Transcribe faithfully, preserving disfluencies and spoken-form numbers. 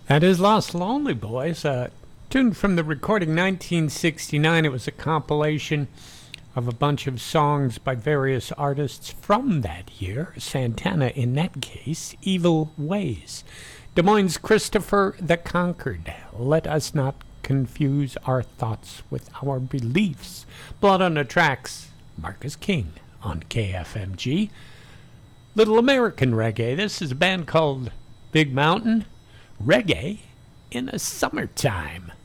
That is Lost Lonely Boys, uh, tuned from the recording nineteen sixty-nine. It was a compilation of a bunch of songs by various artists from that year. Santana, in that case, Evil Ways. Des Moines' Christopher the Conquered. Let us not confuse our thoughts with our beliefs. Blood on the Tracks, Marcus King on K F M G. Little American Reggae. This is a band called Big Mountain. Reggae in the summertime.